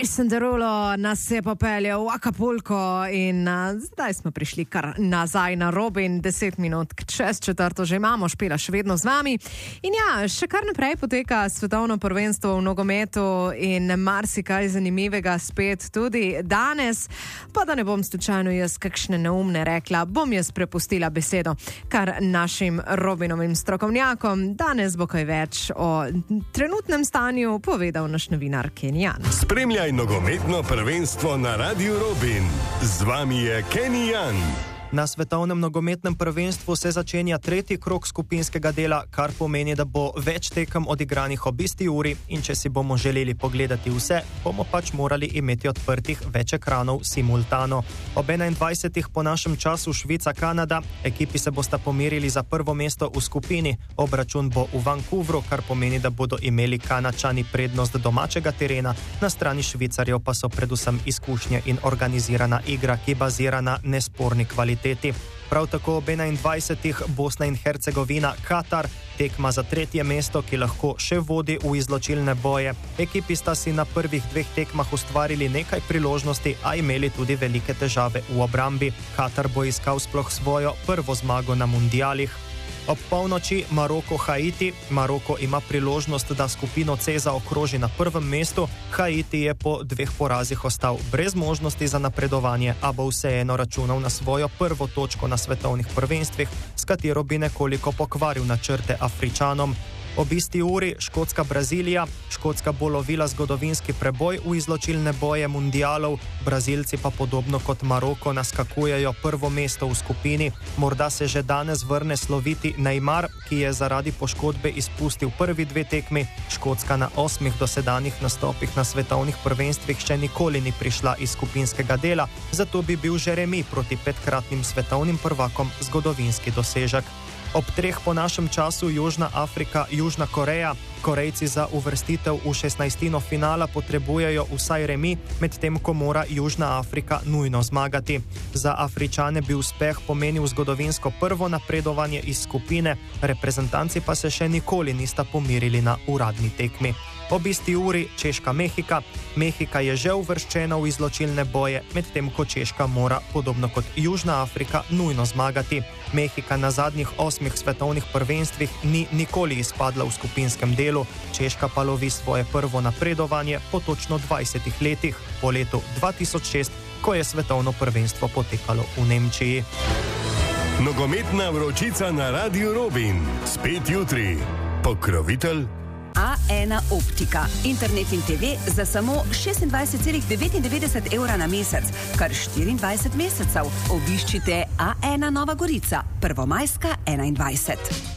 Jason Derulo nas je popeljal v Acapulco in zdaj smo prišli kar nazaj na Robin. 10 minut čez četrto že imamo, Špela še vedno z vami. In ja, še kar naprej poteka svetovno prvenstvo v nogometu in marsikaj zanimivega spet tudi danes. Pa da ne bom slučajno jaz kakšne neumne rekla, bom jaz prepustila besedo kar našim Robinovim strokovnjakom. Danes bo kaj več o trenutnem stanju povedal naš novinar Kenny Jan. Spremljaj nogometno prvenstvo na Radiu Robin. Z vami je Kenny Jan. Na svetovnem nogometnem prvenstvu se začenja tretji krog skupinskega dela, kar pomeni, da bo več tekem odigranih ob isti uri in če si bomo želeli pogledati vse, bomo pač morali imeti odprtih več ekranov simultano. Ob 21. po našem času Švica-Kanada, ekipi se bosta pomerili za prvo mesto v skupini. Obračun bo v Vancouveru, kar pomeni, da bodo imeli Kanačani prednost domačega terena, na strani Švicarjev pa so predvsem izkušnje in organizirana igra, ki bazira na nesporni kvaliteti. Prav tako ob 21. Bosna in Hercegovina, Katar, tekma za tretje mesto, ki lahko še vodi v izločilne boje. Ekipi sta si na prvih dveh tekmah ustvarili nekaj priložnosti, a imeli tudi velike težave v obrambi. Katar bo iskal sploh svojo prvo zmago na mundialih. Ob polnoči Maroko-Haiti. Maroko ima priložnost, da skupino C zaokroži na prvem mestu. Haiti je po dveh porazih ostal brez možnosti za napredovanje, a bo vseeno računal na svojo prvo točko na svetovnih prvenstvih, s katero bi nekoliko pokvaril načrte Afričanom. Ob isti uri Škotska-Brazilija. Škotska bo lovila zgodovinski preboj v izločilne boje mundialov, Brazilci pa podobno kot Maroko naskakujejo prvo mesto v skupini. Morda se že danes vrne sloviti Neymar, ki je zaradi poškodbe izpustil prvi dve tekmi. Škotska na 8 dosedanjih nastopih na svetovnih prvenstvih še nikoli ni prišla iz skupinskega dela, zato bi bil že remi proti 5-kratnim svetovnim prvakom zgodovinski dosežek. Ob 3 po našem času Južna Afrika, Južna Koreja. Korejci za uvrstitev v 16. finala potrebujejo vsaj remi, medtem ko mora Južna Afrika nujno zmagati. Za Afričane bi uspeh pomenil zgodovinsko prvo napredovanje iz skupine, reprezentanci pa se še nikoli nista pomirili na uradni tekmi. Ob isti uri Češka-Mehika. Mehika je že uvrščena v izločilne boje, medtem ko Češka mora, podobno kot Južna Afrika, nujno zmagati. Mehika na zadnjih 8 svetovnih prvenstvih ni nikoli izpadla v skupinskem delu, Češka pa lovi svoje prvo napredovanje po točno 20 letih, po letu 2006, ko je svetovno prvenstvo potekalo v Nemčiji. Nogometna vročica na Radiu Robin. Spet jutri. Pokrovitelj A1 Optika. Internet in TV za samo 26,99 evra na mesec, kar 24 mesecev. Obiščite A1 Nova Gorica, Prvomajska 21.